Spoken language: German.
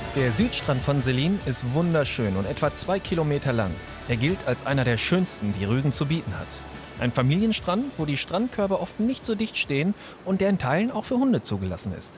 Der Südstrand von Sellin ist wunderschön und etwa 2 Kilometer lang. Er gilt als einer der schönsten, die Rügen zu bieten hat. Ein Familienstrand, wo die Strandkörbe oft nicht so dicht stehen und der in Teilen auch für Hunde zugelassen ist.